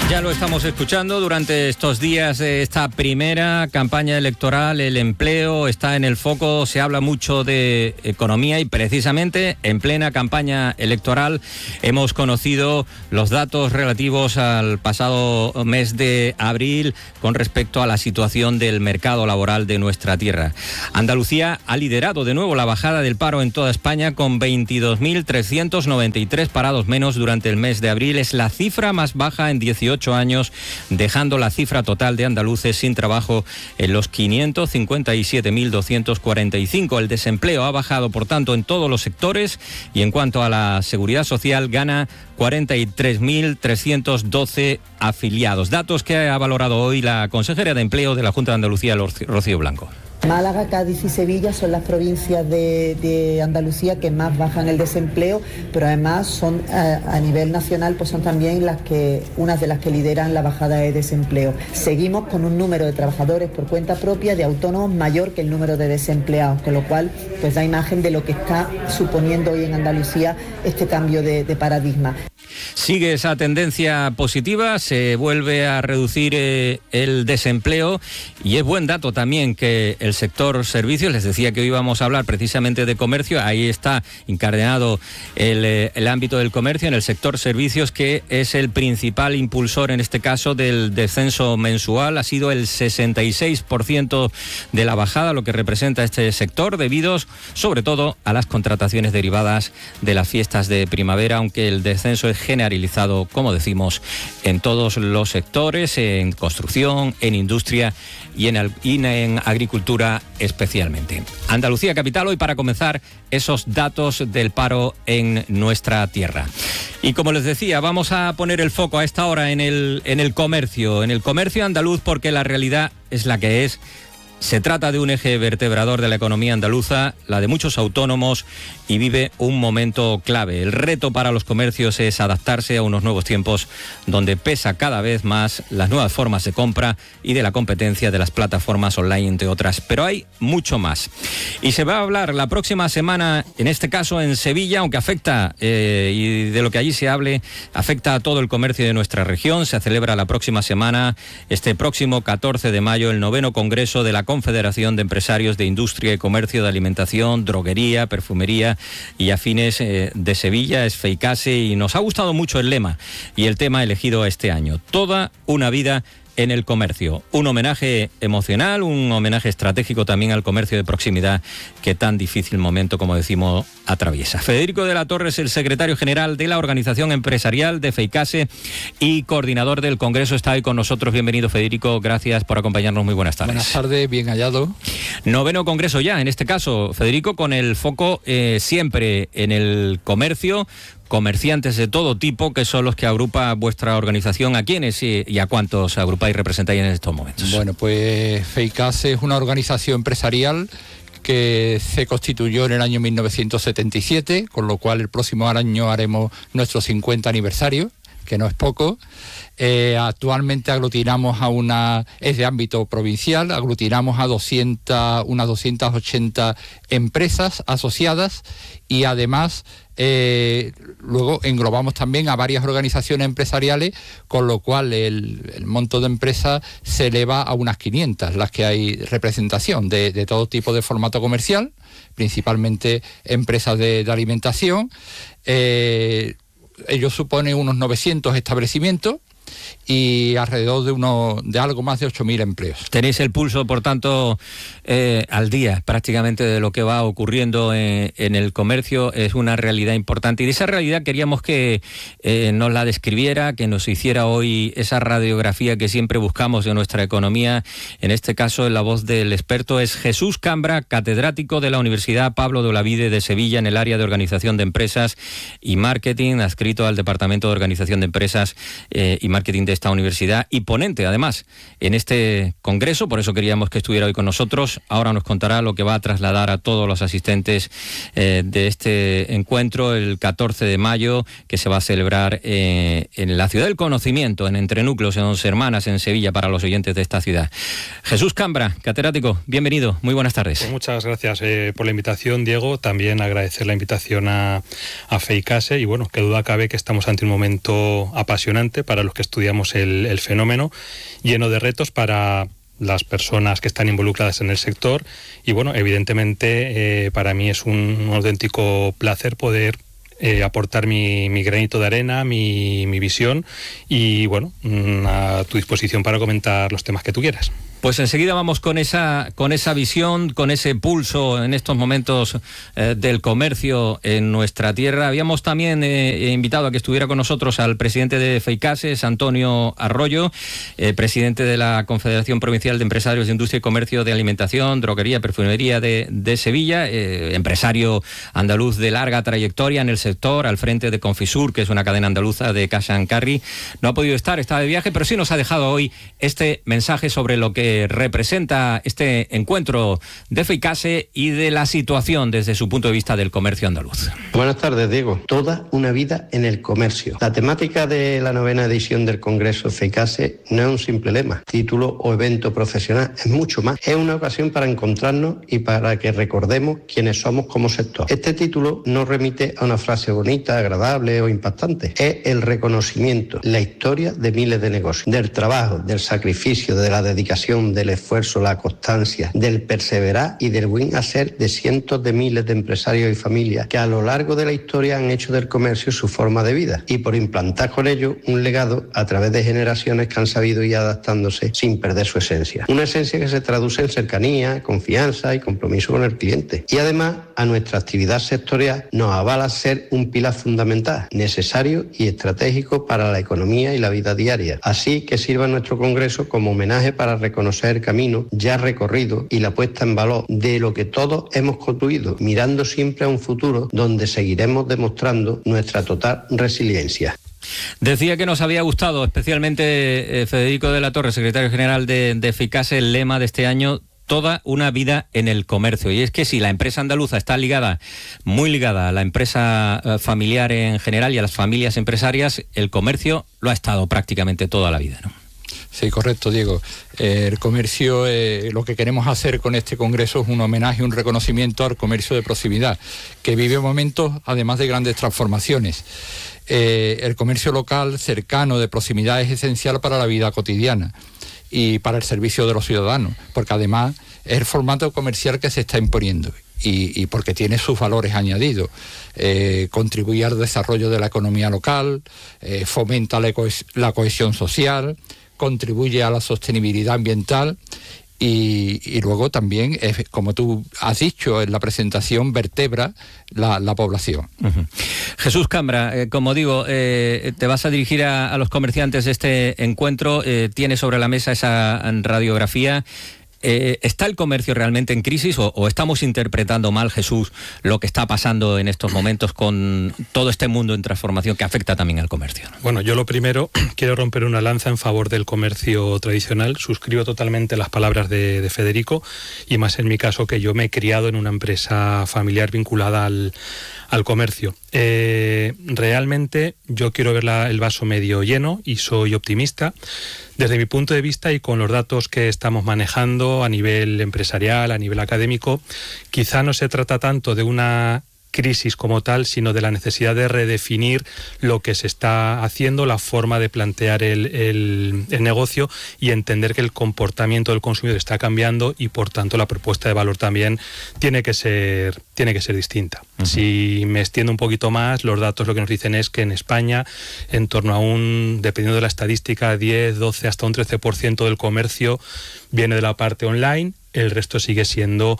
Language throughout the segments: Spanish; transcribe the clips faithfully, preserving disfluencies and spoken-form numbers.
Ya lo estamos escuchando durante estos días de esta primera campaña electoral. El empleo está en el foco, se habla mucho de economía y precisamente en plena campaña electoral hemos conocido los datos relativos al pasado mes de abril con respecto a la situación del mercado laboral de nuestra tierra. Andalucía ha liderado de nuevo la bajada del paro en toda España con veintidós mil trescientos noventa y tres parados menos durante el mes de abril. Es la cifra más baja en dieciocho años, dejando la cifra total de andaluces sin trabajo en los quinientos cincuenta y siete mil doscientos cuarenta y cinco. El desempleo ha bajado, por tanto, en todos los sectores y en cuanto a la seguridad social gana cuarenta y tres mil trescientos doce afiliados. Datos que ha valorado hoy la consejera de Empleo de la Junta de Andalucía, Rocío Blanco. Málaga, Cádiz y Sevilla son las provincias de, de Andalucía que más bajan el desempleo, pero además son a, a nivel nacional pues son también las que unas de las que lideran la bajada de desempleo. Seguimos con un número de trabajadores por cuenta propia de autónomos mayor que el número de desempleados, con lo cual pues da imagen de lo que está suponiendo hoy en Andalucía este cambio de, de paradigma. Sigue esa tendencia positiva, se vuelve a reducir eh, el desempleo y es buen dato también que el sector servicios, les decía que hoy íbamos a hablar precisamente de comercio, ahí está encadenado el, eh, el ámbito del comercio en el sector servicios, que es el principal impulsor en este caso del descenso mensual. Ha sido el sesenta y seis por ciento de la bajada, lo que representa este sector, debido sobre todo a las contrataciones derivadas de las fiestas de primavera, aunque el descenso es generalizado, como decimos, en todos los sectores, en construcción, en industria y en, y en agricultura especialmente. Andalucía capital hoy para comenzar esos datos del paro en nuestra tierra. Y como les decía, vamos a poner el foco a esta hora en el, en el comercio, en el comercio andaluz, porque la realidad es la que es. Se trata de un eje vertebrador de la economía andaluza, la de muchos autónomos, y vive un momento clave. El reto para los comercios es adaptarse a unos nuevos tiempos donde pesa cada vez más las nuevas formas de compra y de la competencia de las plataformas online, entre otras. Pero hay mucho más. Y se va a hablar la próxima semana, en este caso en Sevilla, aunque afecta, eh, y de lo que allí se hable, afecta a todo el comercio de nuestra región. Se celebra la próxima semana, este próximo catorce de mayo, el noveno congreso de la Confederación de Empresarios de Industria y Comercio de Alimentación, Droguería, Perfumería y Afines eh, de Sevilla, es FEICASE, y nos ha gustado mucho el lema y el tema elegido este año: toda una vida en el comercio. Un homenaje emocional, un homenaje estratégico también al comercio de proximidad que tan difícil momento, como decimos, atraviesa. Federico de la Torre es el secretario general de la Organización Empresarial de FEICASE y coordinador del Congreso. Está hoy con nosotros. Bienvenido, Federico. Gracias por acompañarnos. Muy buenas tardes. Buenas tardes, bien hallado. Noveno Congreso ya, en este caso, Federico, con el foco eh, siempre en el comercio, comerciantes de todo tipo, que son los que agrupa vuestra organización. ¿A quiénes y, y a cuántos agrupáis y representáis en estos momentos? Bueno, pues FEICASE es una organización empresarial que se constituyó en el año mil novecientos setenta y siete, con lo cual el próximo año haremos nuestro cincuenta aniversario, que no es poco. Eh, actualmente aglutinamos a una, es de ámbito provincial, aglutinamos a doscientas, unas doscientas ochenta empresas asociadas y además eh, luego englobamos también a varias organizaciones empresariales, con lo cual el, el monto de empresas se eleva a unas quinientas, las que hay representación de, de todo tipo de formato comercial, principalmente empresas de, de alimentación. Eh, ellos suponen unos novecientos establecimientos y alrededor de uno de algo más de ocho mil empleos. Tenéis el pulso, por tanto, eh, al día prácticamente de lo que va ocurriendo en, en el comercio. Es una realidad importante, y de esa realidad queríamos que eh, nos la describiera, que nos hiciera hoy esa radiografía que siempre buscamos de nuestra economía. En este caso, en la voz del experto es Jesús Cambra, catedrático de la Universidad Pablo de Olavide de Sevilla en el área de Organización de Empresas y Marketing, adscrito al Departamento de Organización de Empresas eh, y Marketing de esta universidad, y ponente además en este congreso. Por eso queríamos que estuviera hoy con nosotros. Ahora nos contará lo que va a trasladar a todos los asistentes eh, de este encuentro el catorce de mayo, que se va a celebrar eh, en la ciudad del conocimiento, en Entrenúcleos, en Once Hermanas, en Sevilla, para los oyentes de esta ciudad. Jesús Cambra, catedrático, bienvenido, muy buenas tardes. Pues muchas gracias eh, por la invitación, Diego. También agradecer la invitación a, a FEICASE, y bueno, qué duda cabe que estamos ante un momento apasionante para los que estudiamos el, el fenómeno, lleno de retos para las personas que están involucradas en el sector y bueno, evidentemente eh, para mí es un, un auténtico placer poder eh, aportar mi, mi granito de arena, mi, mi visión y bueno, a tu disposición para comentar los temas que tú quieras. Pues enseguida vamos con esa con esa visión, con ese pulso en estos momentos eh, del comercio en nuestra tierra. Habíamos también eh, invitado a que estuviera con nosotros al presidente de FEICASES, Antonio Arroyo, eh, presidente de la Confederación Provincial de Empresarios de Industria y Comercio de Alimentación, Droguería, Perfumería de, de Sevilla, eh, empresario andaluz de larga trayectoria en el sector, al frente de Confisur, que es una cadena andaluza de cash and carry. No ha podido estar, está de viaje, pero sí nos ha dejado hoy este mensaje sobre lo que representa este encuentro de FEICASE y de la situación desde su punto de vista del comercio andaluz. Buenas tardes, Diego. Toda una vida en el comercio. La temática de la novena edición del Congreso FEICASE no es un simple lema, título o evento profesional, es mucho más. Es una ocasión para encontrarnos y para que recordemos quiénes somos como sector. Este título no remite a una frase bonita, agradable o impactante. Es el reconocimiento, la historia de miles de negocios, del trabajo, del sacrificio, de la dedicación, del esfuerzo, la constancia, del perseverar y del buen hacer de cientos de miles de empresarios y familias que a lo largo de la historia han hecho del comercio su forma de vida y por implantar con ello un legado a través de generaciones que han sabido ir adaptándose sin perder su esencia. Una esencia que se traduce en cercanía, confianza y compromiso con el cliente. Y además a nuestra actividad sectorial nos avala ser un pilar fundamental, necesario y estratégico para la economía y la vida diaria. Así que sirva nuestro congreso como homenaje para reconocer el camino ya recorrido y la puesta en valor de lo que todos hemos construido, mirando siempre a un futuro donde seguiremos demostrando nuestra total resiliencia. Decía que nos había gustado especialmente eh, Federico de la Torre, secretario general de, de FEICASE, el lema de este año: toda una vida en el comercio. Y es que si la empresa andaluza está ligada, muy ligada a la empresa eh, familiar en general y a las familias empresarias, el comercio lo ha estado prácticamente toda la vida, ¿no? Sí, correcto, Diego. Eh, el comercio, eh, lo que queremos hacer con este congreso es un homenaje, un reconocimiento al comercio de proximidad, que vive momentos, además de grandes transformaciones. Eh, el comercio local, cercano, de proximidad, es esencial para la vida cotidiana y para el servicio de los ciudadanos, porque además es el formato comercial que se está imponiendo y, y porque tiene sus valores añadidos. Eh, contribuye al desarrollo de la economía local, eh, fomenta la, cohes- la cohesión social, contribuye a la sostenibilidad ambiental y, y luego también, eh, como tú has dicho en la presentación, vertebra la, la población. Uh-huh. Jesús Cambra, eh, como digo, eh, te vas a dirigir a, a los comerciantes de este encuentro, eh, tienes sobre la mesa esa radiografía. Eh, ¿Está el comercio realmente en crisis o, o estamos interpretando mal, Jesús, lo que está pasando en estos momentos con todo este mundo en transformación que afecta también al comercio, ¿no? Bueno, yo lo primero quiero romper una lanza en favor del comercio tradicional. Suscribo totalmente las palabras de, de Federico y más en mi caso, que yo me he criado en una empresa familiar vinculada al, al comercio. Eh, realmente yo quiero ver la, el vaso medio lleno y soy optimista. Desde mi punto de vista y con los datos que estamos manejando a nivel empresarial, a nivel académico, quizá no se trata tanto de una crisis como tal, sino de la necesidad de redefinir lo que se está haciendo, la forma de plantear el, el, el negocio y entender que el comportamiento del consumidor está cambiando y por tanto la propuesta de valor también tiene que ser, tiene que ser distinta. Uh-huh. Si me extiendo un poquito más, los datos lo que nos dicen es que en España en torno a un, dependiendo de la estadística, diez, doce, hasta un trece por ciento del comercio viene de la parte online. El resto sigue siendo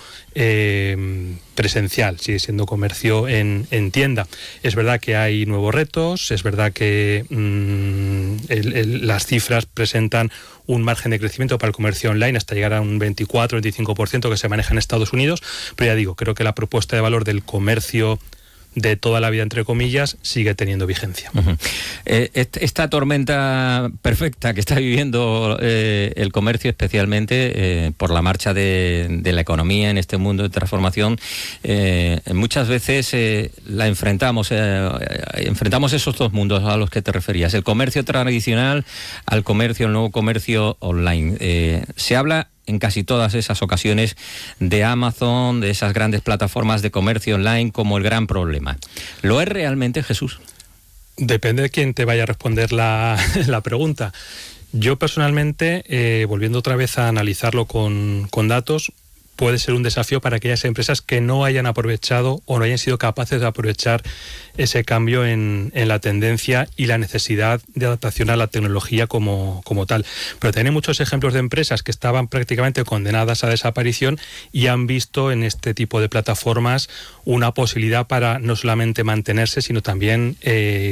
eh, presencial, sigue siendo comercio en, en tienda. Es verdad que hay nuevos retos, es verdad que mmm, el, el, las cifras presentan un margen de crecimiento para el comercio online hasta llegar a un veinticuatro, veinticinco por ciento que se maneja en Estados Unidos, pero ya digo, creo que la propuesta de valor del comercio de toda la vida, entre comillas, sigue teniendo vigencia. Uh-huh. Eh, esta tormenta perfecta que está viviendo eh, el comercio, especialmente eh, por la marcha de, de la economía en este mundo de transformación, eh, muchas veces eh, la enfrentamos, eh, enfrentamos esos dos mundos a los que te referías, el comercio tradicional al comercio, el nuevo comercio online. Eh, se habla en casi todas esas ocasiones de Amazon, de esas grandes plataformas de comercio online como el gran problema. ¿Lo es realmente, Jesús? Depende de quién te vaya a responder la, la pregunta. Yo personalmente, eh, volviendo otra vez a analizarlo con, con datos, puede ser un desafío para aquellas empresas que no hayan aprovechado o no hayan sido capaces de aprovechar ese cambio en, en la tendencia y la necesidad de adaptación a la tecnología como, como tal. Pero tiene muchos ejemplos de empresas que estaban prácticamente condenadas a desaparición y han visto en este tipo de plataformas una posibilidad para no solamente mantenerse, sino también eh,